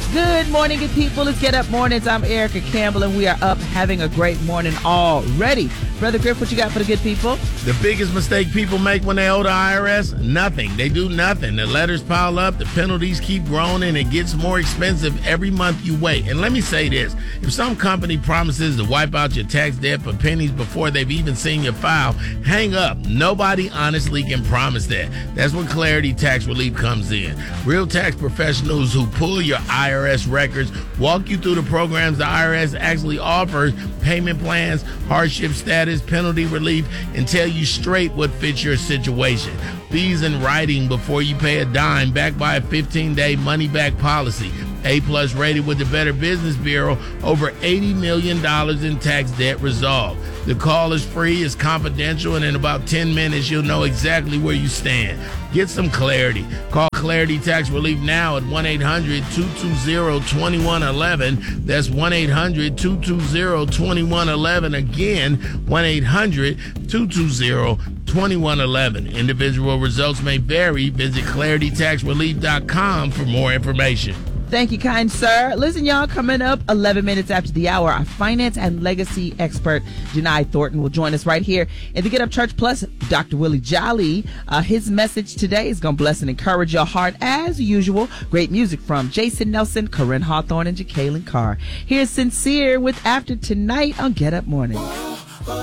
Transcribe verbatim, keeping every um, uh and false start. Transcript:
Good morning, good people. Let's get up mornings. I'm Erica Campbell, and we are up having a great morning already. Brother Griff, what you got for the good people? The biggest mistake people make when they owe the I R S? Nothing. They do nothing. The letters pile up, the penalties keep growing, and it gets more expensive every month you wait. And let me say this. If some company promises to wipe out your tax debt for pennies before they've even seen your file, hang up. Nobody honestly can promise that. That's when Clarity Tax Relief comes in. Real tax professionals who pull your I R S records, walk you through the programs the I R S actually offers, payment plans, hardship status, penalty relief, and tell you straight what fits your situation. Fees in writing before you pay a dime, backed by a fifteen-day money-back policy. A-plus rated with the Better Business Bureau, over eighty million dollars in tax debt resolved. The call is free, it's confidential, and in about ten minutes, you'll know exactly where you stand. Get some clarity. Call Clarity Tax Relief now at one eight hundred two two zero two one one one. That's one eight hundred two two zero two one one one. Again, one eight hundred two two zero two one one one. Individual results may vary. Visit clarity tax relief dot com for more information. Thank you, kind sir. Listen, y'all, coming up eleven minutes after the hour, our finance and legacy expert, Janai Thornton, will join us right here in the Get Up Church Plus. Doctor Willie Jolly, uh, his message today is going to bless and encourage your heart as usual. Great music from Jason Nelson, Corinne Hawthorne, and Jacqueline Carr. Here's Sincere with After Tonight on Get Up Morning.